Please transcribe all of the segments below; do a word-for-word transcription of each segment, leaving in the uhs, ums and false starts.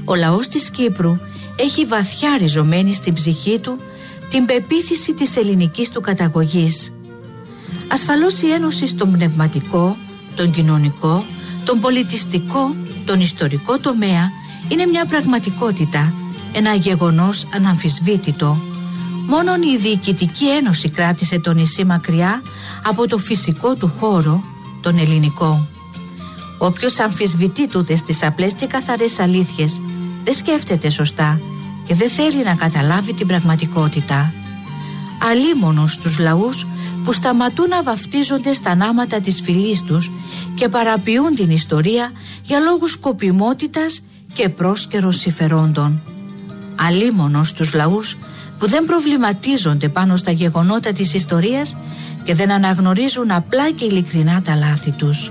Ο λαός της Κύπρου έχει βαθιά ριζωμένη στην ψυχή του την πεποίθηση της ελληνικής του καταγωγής. Ασφαλώς η ένωση στον πνευματικό, τον κοινωνικό, τον πολιτιστικό, τον ιστορικό τομέα είναι μια πραγματικότητα, ένα γεγονός αναμφισβήτητο. Μόνον η Διοικητική Ένωση κράτησε το νησί μακριά από το φυσικό του χώρο, τον ελληνικό. Όποιος αμφισβητεί τούτες τις απλές και καθαρές αλήθειες δεν σκέφτεται σωστά και δεν θέλει να καταλάβει την πραγματικότητα. Αλίμονος στους λαούς που σταματούν να βαφτίζονται στα νάματα της φυλής τους και παραποιούν την ιστορία για λόγους σκοπιμότητας και πρόσκαιρων συμφερόντων. Αλίμονος στους λαούς που δεν προβληματίζονται πάνω στα γεγονότα της ιστορίας και δεν αναγνωρίζουν απλά και ειλικρινά τα λάθη τους.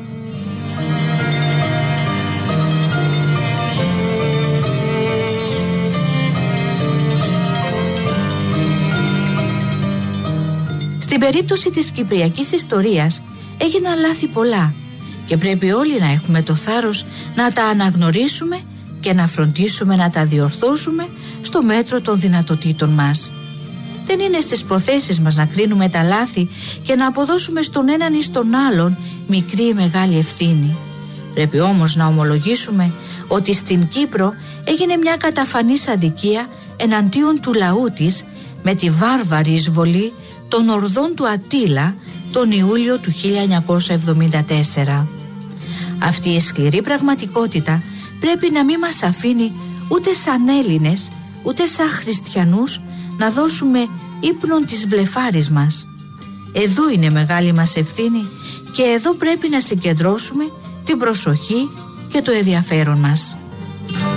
Στην περίπτωση της κυπριακής ιστορίας έγιναν λάθη πολλά και πρέπει όλοι να έχουμε το θάρρος να τα αναγνωρίσουμε και να φροντίσουμε να τα διορθώσουμε στο μέτρο των δυνατοτήτων μας. Δεν είναι στις προθέσεις μας να κρίνουμε τα λάθη και να αποδώσουμε στον έναν ή στον άλλον μικρή ή μεγάλη ευθύνη. Πρέπει όμως να ομολογήσουμε ότι στην Κύπρο έγινε μια καταφανής αδικία εναντίον του λαού της με τη βάρβαρη εισβολή των ορδών του Αττήλα τον Ιούλιο του χίλια εννιακόσια εβδομήντα τέσσερα. Αυτή η σκληρή πραγματικότητα πρέπει να μην μας αφήνει ούτε σαν Έλληνες ούτε σαν χριστιανούς να δώσουμε ύπνον της βλεφάρης μας. Εδώ είναι μεγάλη μας ευθύνη και εδώ πρέπει να συγκεντρώσουμε την προσοχή και το ενδιαφέρον μας.